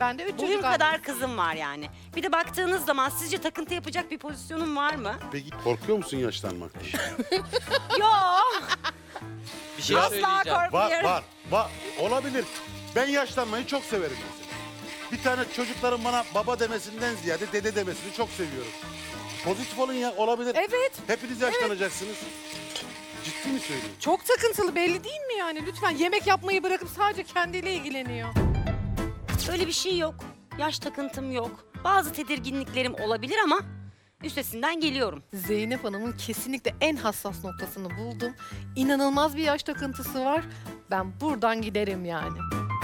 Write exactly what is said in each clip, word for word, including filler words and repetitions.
Ben de üç Boyum çocuk kadar annesiyim. kızım var yani. Bir de baktığınız zaman sizce takıntı yapacak bir pozisyonum var mı? Peki korkuyor musun yaşlanmaktan? Yok. Bir şey Asla söyleyeceğim. korkmuyorum. Var, var, var. Olabilir. Ben yaşlanmayı çok severim mesela. Bir tane çocukların bana baba demesinden ziyade dede demesini çok seviyorum. Pozitif olun ya, olabilir. Evet. Hepiniz yaşlanacaksınız. Ciddi mi söylüyorsun? Çok takıntılı belli değil mi yani? Lütfen yemek yapmayı bırakıp sadece kendiyle ilgileniyor. Öyle bir şey yok. Yaş takıntım yok. Bazı tedirginliklerim olabilir ama üstesinden geliyorum. Zeynep Hanım'ın kesinlikle en hassas noktasını buldum. İnanılmaz bir yaş takıntısı var. Ben buradan giderim yani.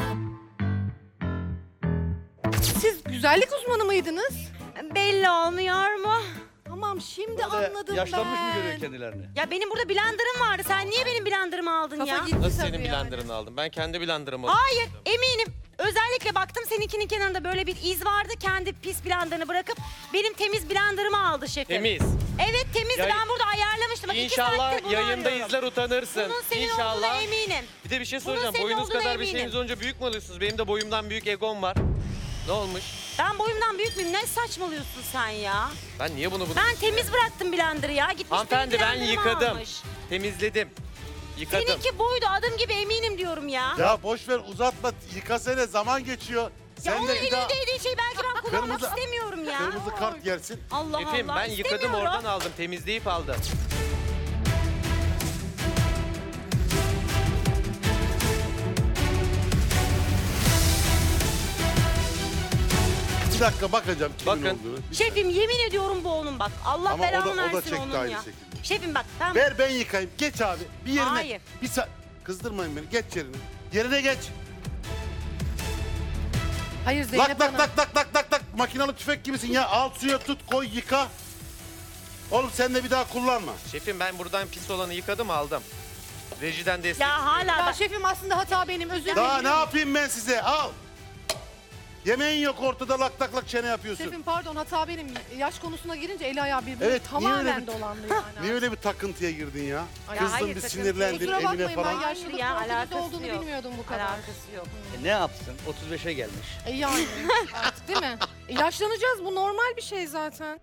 Siz güzellik uzmanı mıydınız? Belli olmuyor mu? Tamam şimdi Böyle anladım yaşlanmış ben. mı görüyor kendilerini? Ya benim burada blenderım vardı. Sen niye benim blenderımı aldın Kafa ya? gitti Nasıl tabii senin yani. blenderını aldım? Ben kendi blenderımı aldım. Hayır, eminim. Özellikle baktım seninkinin kenarında böyle bir iz vardı. Kendi pis blenderını bırakıp benim temiz blenderımı aldı şefim. Temiz. Evet temizdi. Ya- Ben burada ayarlamıştım. Bak, iki İnşallah saattir bunu yayında arıyorum. izler utanırsın. Bunun senin İnşallah. olduğuna eminim. Bir de bir şey Bunun soracağım. senin Boyunuz olduğuna kadar bir eminim. şeyiniz olunca büyük mü alıyorsunuz? Benim de boyumdan büyük egom var. Ne olmuş? Ben boyumdan büyük müyüm? Ne saçmalıyorsun sen ya? Ben niye bunu bunu... Ben temiz bıraktım blenderı ya. Gitmiş Hanımefendi benim ben blenderımı yıkadım. almış. Temizledim. Yıkadım. Seninki buydu. Adım gibi eminim diyorum ya. Ya boş ver, uzatma. Yıkasene, zaman geçiyor. Ya Sen onun de bir daha elindeydiği şey belki ben kullanmak Kırmızı- istemiyorum ya. kırmızı kart yersin. Allah Şefim Allah. ben yıkadım istemiyorum. oradan aldım. Temizleyip aldım. Bir dakika bakacağım kimin Bakın. olduğunu. Bir Şefim yemin ediyorum bu onun bak. Allah Ama o da- belanı o da versin çekti onun aynı ya. şekilde. Şefim bak ben... Ver ben yıkayayım. Geç abi. Bir yerine. Hayır. Bir sa Kızdırmayın beni. Geç yerine. Yerine geç. Hayır Zeynep Lak Hanım. lak lak lak lak lak lak. Makinalı tüfek gibisin ya. Al suya tut, koy, yıka. Oğlum sen de bir daha kullanma. Şefim ben buradan pis olanı yıkadım aldım. Rejiden destek. Ya hala Ya bak. şefim aslında hata benim özür dilerim. Daha ne yapayım ben size? Al. Yemeğin yok ortada, lak lak lak çene yapıyorsun. Şefim pardon hata benim. Yaş konusuna girince eli ayağı birbirine Evet, niye öyle tamamen bir- dolandı yani. Niye öyle bir takıntıya girdin ya? Ay, Kızdın, hayır, bir takıntı sinirlendin Kusura Emine bakmayın ben falan. yaşlılık Ya, korkunuz alakası olduğunu yok. bilmiyordum bu kadar. Alakası yok. E ne yapsın? otuz beşe gelmiş. E yani artık değil mi? E yaşlanacağız bu normal bir şey zaten.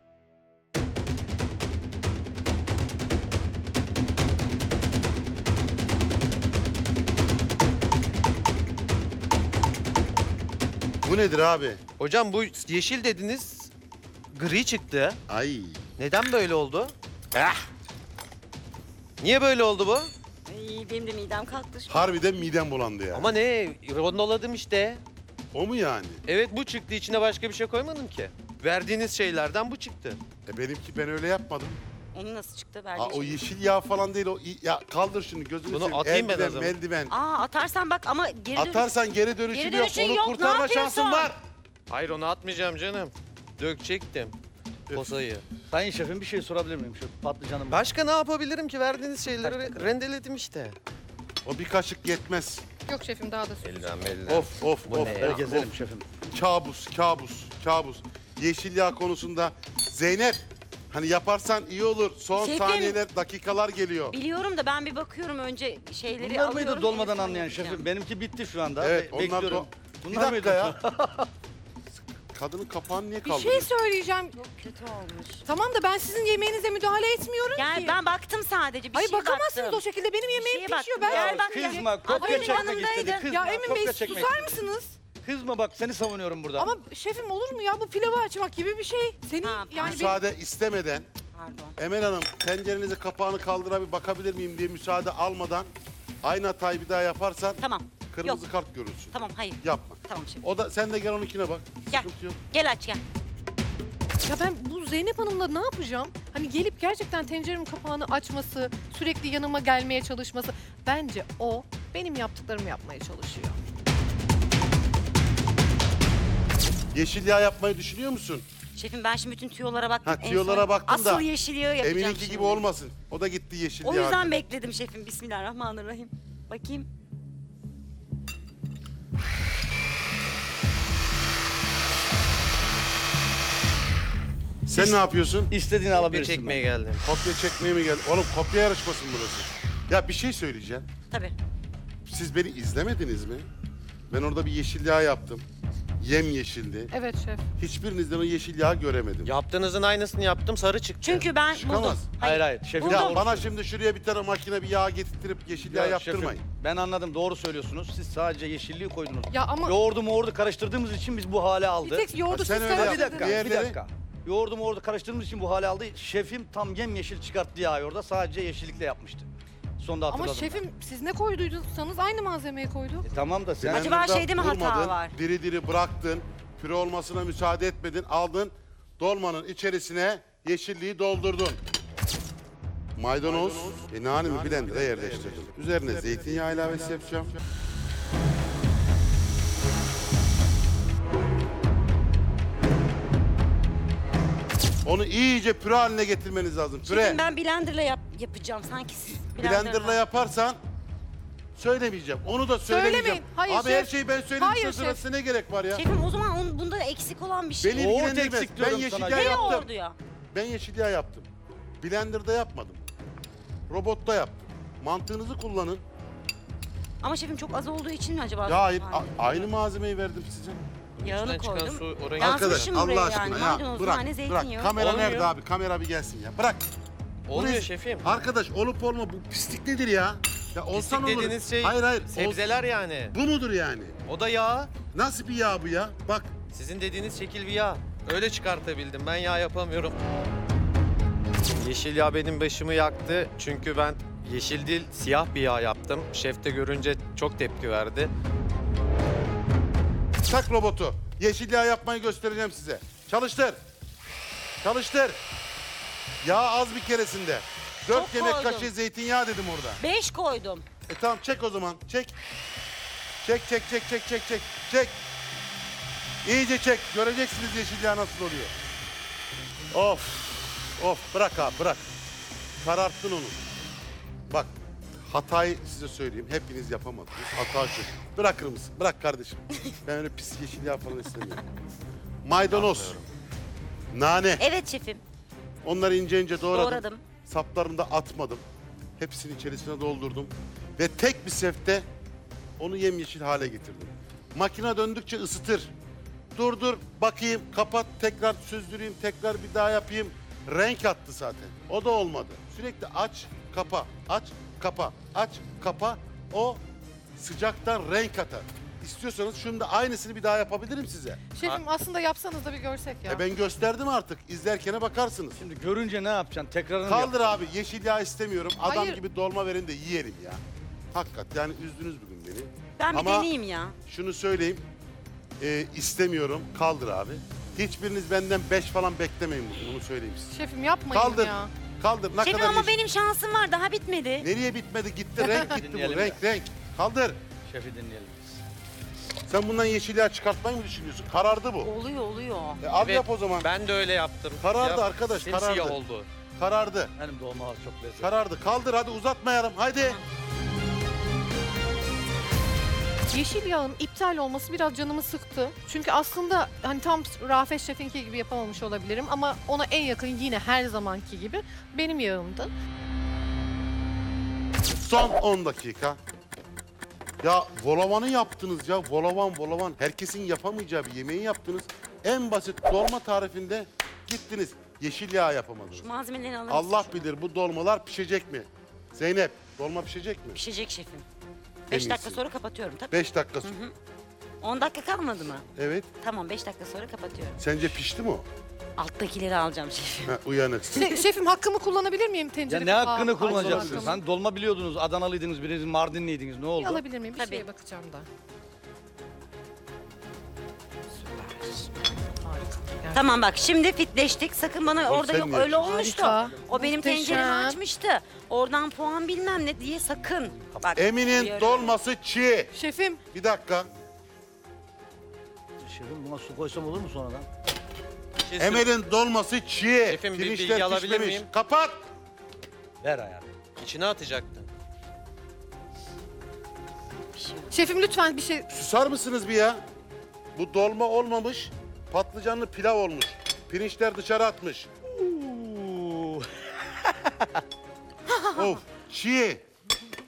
Bu nedir abi? Hocam bu yeşil dediniz. Gri çıktı. Ay. Neden böyle oldu? Ah! Niye böyle oldu bu? Ay, benim de midem kalktı şu an. Harbiden midem bulandı ya. Ama ne? Rondoladım işte. O mu yani? Evet bu çıktı. İçine başka bir şey koymadım ki. Verdiğiniz şeylerden bu çıktı. E benimki ben öyle yapmadım. Onun nasıl çıktı? Aa, Verdiği o şey. yeşil yağ falan değil o. i- Ya kaldır şunu gözünü Bunu seveyim. atayım ben eldiven, o zaman. Meldiven. Aa atarsan bak ama geri dön- Atarsan geri dönüşü Geri yok. dönüşün Onu yok, ne kurtarma yapıyorsun? şansın var. Hayır onu atmayacağım canım. Dökecektim. Posayı. Sayın şefim bir şey sorabilir miyim şu patlıcanın? Başka ne yapabilirim ki? Verdiğiniz şeyleri re- rendeledim işte. O bir kaşık yetmez. Yok şefim daha da süt. Elden elden. Of of Bu of. ne of, ya? of. Gezelim şefim. Kabus, kabus, kabus. Yeşil yağ konusunda Zeynep hani yaparsan iyi olur. Son Şefim. saniyeler, dakikalar geliyor. Biliyorum da ben bir bakıyorum önce şeyleri Bunlar alıyorum. mıydı dolmadan en son anlayan yapacağım. şefim? Benimki bitti şu anda. Evet, Be- onlar bekliyorum. da... Bir Bunlar dakika mıydı? ya. Kadının kapağını niye Bir kaldırdın? şey söyleyeceğim. Çok kötü olmuş. Tamam da ben sizin yemeğinize müdahale etmiyorum Yani ki. ben baktım sadece bir Hayır şeye bakamazsınız baktım. o şekilde. Benim yemeğim şeye pişiyor. baktım. Ben Gel bak ya. Kızma, kopya Hayır, çekmek yanımdaydı. istedi. Kızma, Ya Emin kopya Bey çekmek susar istedi. mısınız? Kızma bak seni savunuyorum burada. Ama şefim olur mu ya bu pilavı açmak gibi bir şey. Senin Ha, yani benim... Müsaade istemeden Pardon. Emel Hanım tencerenizi kapağını kaldırabilir bakabilir miyim diye müsaade almadan aynı hatayı bir daha yaparsan Tamam. kırmızı Yok. kart görürsün. Tamam hayır. Yapma. Tamam şefim. O da sen de gel onunkine bak. Gel. Sıkıntı yok. Gel aç gel. Ya ben bu Zeynep Hanım'la ne yapacağım? Hani gelip gerçekten tenceremin kapağını açması, sürekli yanıma gelmeye çalışması. Bence o benim yaptıklarımı yapmaya çalışıyor. Yeşil yağ yapmayı düşünüyor musun? Şefim ben şimdi bütün tüyolara baktım. Ha, En tüyolara son baktın da Asıl yeşil yağı yapacağım Emin'inki şimdi. gibi olmasın. O da gitti yeşil O yağ. yüzden bekledim şefim. Bismillahirrahmanirrahim. Bakayım. Sen ne yapıyorsun? İstediğini Kopya alabilirsin. çekmeye ben. geldim. Kopya çekmeye mi geldin? Oğlum kopya yarışması mı burası? Ya bir şey söyleyeceğim. Tabii. Siz beni izlemediniz mi? Ben orada bir yeşil yağ yaptım. Yemyeşildi. Evet şef. Hiçbirinizden o yeşil yağı göremedim. Yaptığınızın aynısını yaptım, sarı çıktı. Çünkü ben Çıkamaz. buldum. Hayır hayır. Şefim Ya doğru bana söylüyor. şimdi şuraya bir tane makine bir yağ getirtip yeşil yağ Ya yaptırmayın. şefim, ben anladım, doğru söylüyorsunuz. Siz sadece yeşilliği koydunuz. Ya ama Yoğurdu moğurdu karıştırdığımız için biz bu hale bir aldı. tek yoğurdu Ha, sen siz öyle Bir yap. karıştırdınız. dakika, bir Diğerleri- dakika. Yoğurdu moğurdu karıştırdığımız için bu hale aldı. Şefim tam yemyeşil çıkarttı yağı orada. Sadece yeşillikle yapmıştı. Sonunda Ama hatırladım. şefim siz ne koyduysanız aynı malzemeyi koydu. E, tamam da sen... Sen Acaba burada şeyde mi hata vurmadın, var? Diri diri bıraktın, püre olmasına müsaade etmedin, aldın, dolmanın içerisine yeşilliği doldurdun. Maydanoz, e, nanemi blender'a yerleştirdim. Üzerine zeytinyağı ilavesi yapacağım. Onu iyice püre haline getirmeniz lazım. Püre. Şefim ben blenderla yap, yapacağım sanki siz Blenderla yaparsan söylemeyeceğim. Onu da söylemeyeceğim. Söylemeyin. Hayır Abi şef. her şeyi ben söyleyeyim. Hayır Hayır şef. sırasına ne gerek var ya? Şefim o zaman onun, bunda eksik olan bir şey. Beni Yoğurt ilgilendirmez. eksik Ben diyorum yeşil sana. yağ Ne yaptım. yoğurdu ya? Ben yeşil yağ yaptım. Blender'da yapmadım. Robotta yaptım. Mantığınızı kullanın. Ama şefim çok az olduğu için mi acaba? Ya hayır, Yani a- aynı malzemeyi verdim size. Yağını İçinden çıkan koydum. su oraya Ya- Arkadaş Yazmışım Allah buraya aşkına yani. ya. Maydanoz, Bırak, nane, bırak. zeytinyağı. Kamera Olmuyor. nerede abi? Kamera bir gelsin ya. Bırak. Olmuyor ne- şefim. Arkadaş olup olma bu pislik nedir ya? Ya olsan Pislik olur. dediğiniz şey Hayır hayır. ol- sebzeler yani. Bu mudur yani? O da yağ. Nasıl bir yağ bu ya? Bak. Sizin dediğiniz şekil bir yağ. Öyle çıkartabildim. Ben yağ yapamıyorum. Yeşil yağ benim başımı yaktı. Çünkü ben yeşil değil siyah bir yağ yaptım. Şef de görünce çok tepki verdi. Tak robotu. Yeşil yağ yapmayı göstereceğim size. Çalıştır. Çalıştır. Yağ az bir keresinde. Dört Çok yemek koydum. kaşığı zeytinyağı dedim orada. Beş koydum. E tamam çek o zaman. Çek. Çek çek çek çek çek çek. Çek. İyice çek. Göreceksiniz yeşil yağ nasıl oluyor. Of. Of bırak abi bırak. Kararttın onu. Bak hatayı size söyleyeyim. Hepiniz yapamadınız. Hata şu. Bırakır mısın? Bırak kardeşim. Ben öyle pis yeşil yağ falan istemiyorum. Maydanoz. Nane. Evet şefim. Onları ince ince doğradım. Doğradım. Saplarını da atmadım. Hepsini içerisine doldurdum. Ve tek bir sefte onu yemyeşil hale getirdim. Makine döndükçe ısıtır. Durdur, bakayım, kapat, tekrar süzdüreyim, tekrar bir daha yapayım. Renk attı zaten. O da olmadı. Sürekli aç, kapa, aç, kapa, aç, kapa. O sıcaktan renk atar. İstiyorsanız şunu da aynısını bir daha yapabilirim size. Şefim aslında yapsanız da bir görsek ya. E ben gösterdim artık. İzlerkene bakarsınız. Şimdi görünce ne yapacaksın? Tekrarını Kaldır yap. abi yeşil yağ istemiyorum. Adam Hayır. gibi dolma verin de yiyelim ya. Hakikat yani üzdünüz bugün beni. Ben bir Ama deneyeyim ya. şunu söyleyeyim. e, istemiyorum. Kaldır abi. Hiçbiriniz benden beş falan beklemeyin bugün. Bunu söyleyeyim size. Şefim yapmayın Kaldır. ya. Kaldır. Ne Şefim kadar ama yeşil- benim şansım var daha bitmedi. Nereye bitmedi? Gitti. Renk gitti bu. Dinleyelim Renk renk. Kaldır. Şefi dinleyelim biz. Sen bundan yeşil yağ çıkartmayı mı düşünüyorsun? Karardı bu. Oluyor oluyor. E, al Evet, yap o zaman. Ben de öyle yaptım. Karardı Ya, arkadaş, simsiyah karardı. oldu. Karardı. Benim dolmalar çok lezzetli. Karardı. Kaldır hadi uzatmayalım. Haydi. Yeşil yağın iptal olması biraz canımı sıktı. Çünkü aslında hani tam Rafet Şef'inki gibi yapamamış olabilirim ama ona en yakın yine her zamanki gibi benim yağımdı. Son on dakika. Ya volavanı yaptınız ya. Volavan volavan. Herkesin yapamayacağı bir yemeği yaptınız. En basit dolma tarifinde gittiniz. Yeşil yağ yapamadınız. Şu malzemelerini alır Allah mısın? bilir bu dolmalar pişecek mi? Zeynep dolma pişecek mi? Pişecek şefim. Beş Eminsin. dakika sonra kapatıyorum tabii. Beş dakika sonra. On dakika kalmadı mı? Evet. Tamam beş dakika sonra kapatıyorum. Sence pişti mi o? Alttakileri alacağım şefim. Ha, uyanıksın. Şe- şefim hakkımı kullanabilir miyim Ya tencere ne kapağı hakkını açma kullanacaksınız? hakkımı? Hani dolma biliyordunuz, Adanalıydınız, biriniz Mardinliydiniz. Ne Bir oldu? alabilir miyim? Bir Tabii. şeye bakacağım da. Süper. Harika. Gerçekten. Tamam bak şimdi fitleştik. Sakın bana Oğlum orada sen yok niye öyle yapıyorsun? olmuştu. Harika. O benim Muhteşem. tenceremi açmıştı. Oradan puan bilmem ne diye sakın. Bak, Emin'in uyarıyorum. dolması çiğ. Şefim Bir dakika. Şefim buna su koysam olur mu sonradan? Bir şey söyle- Emel'in dolması çiğ. Şefim, bir Pirinçler bilgi alabilir pişmemiş. miyim? Kapat. Ver hayatım. İçine atacaktın. şefim lütfen bir şey Susar mısınız bir ya? Bu dolma olmamış. Patlıcanlı pilav olmuş. Pirinçler dışarı atmış. Of çiğ.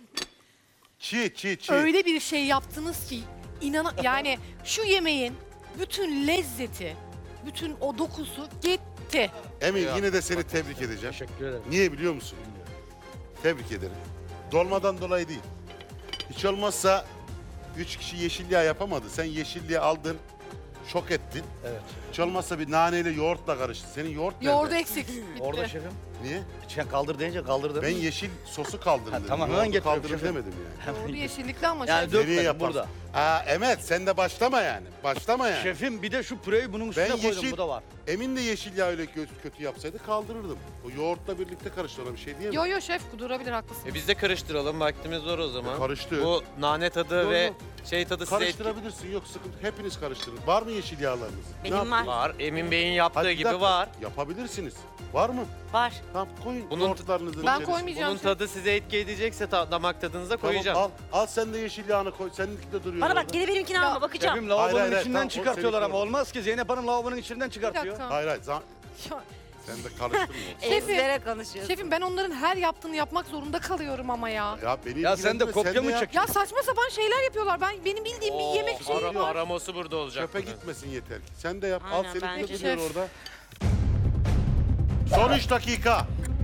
Çiğ çiğ çiğ. öyle bir şey yaptınız ki inan yani şu yemeğin bütün lezzeti, bütün o dokusu gitti. Emin Ya. yine de seni tebrik edeceğim. Teşekkür ederim. Niye biliyor musun? Tebrik ederim. Dolmadan dolayı değil. Hiç olmazsa üç kişi yeşil yağ yapamadı. Sen yeşil yağ aldın, şok ettin. Evet. Hiç olmazsa bir naneyle yoğurtla karıştı. Senin yoğurt nerede? Yoğurdu eksik. Bitti. Orada şefim. Niye? Sen kaldır deyince kaldırdım. Ben yeşil sosu kaldırdım Ha, dedim. tamam, Yoğurdu hemen getiriyorum kaldırın şefim. demedim yani. Yoğurdu yeşillikli ama Yani şef. dök- Nereye Dökmedim yaparsın? burada. Aa Emel sen de başlama yani. Başlama yani. Şefim bir de şu püreyi bunun üstüne Ben koydum. yeşil- Bu da var. Emin de yeşil yağ öyle kötü, kötü yapsaydı kaldırırdım. O yoğurtla birlikte karıştı, ona bir şey diyemem. Yo yo şef durabilir haklısın. E biz de karıştıralım. Vaktimiz var o zaman. E, karıştı. Bu nane tadı Yok, ve yok. şey tadı size etki Karıştırabilirsin, yok sıkıntı. Hepiniz karıştırın. Var mı yeşil yağlarınız? Benim Ne var. yaptınız? var. Emin Bey'in yaptığı Hadi bir gibi dakika. var. Yapabilirsiniz. Var mı? Var. Tamam koyun Bunun- yoğurtlarınızın Ben içerisine. koymayacağım. Bunun tadı size etki edecekse ta- damak tadınıza Tamam, koyacağım. al, al sen de yeşil yağını koy. Seninki de duruyor Bana orada. bak geri benimkini Ya, alma bakacağım. Şefim lavabonun hayır, hayır, içinden tamam, o çıkartıyorlar seninki ama orada. olmaz ki. Zeynep Hanım lavabonun içinden Bir çıkartıyor. dakika. Hayır hayır. Zan... Ya, Sen de karıştırma. Şefim. Ezbere konuşuyorsun. şefim ben onların her yaptığını yapmak zorunda kalıyorum ama ya. ya beni Ya sen de ilgilendirmez, kopya mı yap. çekiyorsun? Ya saçma sapan şeyler yapıyorlar. Ben benim bildiğim bir yemek şeyi Ara- var. Araması burada olacak. Çöpe bunun. gitmesin yeter ki. Sen de yap. Aynen, al seninki bence. de duruyor Şef. orada. Son üç dakika.